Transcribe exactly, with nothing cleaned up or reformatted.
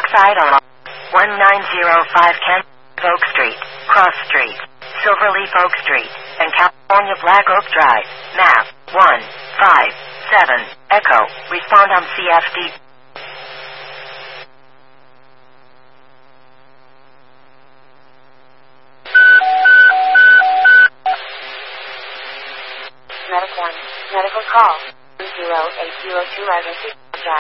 side on one nine zero five Kent Oak Street, Cross Street, Silverleaf Oak Street, and California Black Oak Drive. Map one five seven Echo. Respond on C F D. Medic one. Medical call. zero eight zero two emergency.